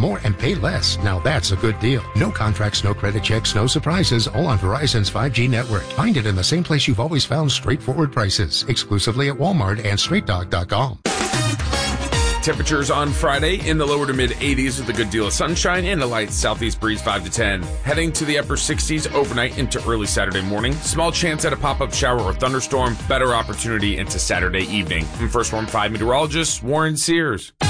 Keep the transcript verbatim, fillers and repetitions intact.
more and pay less. Now that's a good deal. No contracts, no credit checks, no surprises, all on Verizon's five G network. Find it in the same place you've always found straightforward prices, exclusively at Walmart and straight dog dot com. Temperatures on Friday in the lower to mid eighties with a good deal of sunshine and a light southeast breeze five to ten. Heading to the upper sixties overnight into early Saturday morning. Small chance at a pop-up shower or thunderstorm. Better opportunity into Saturday evening. I'm First Warn five meteorologist Warren Sears.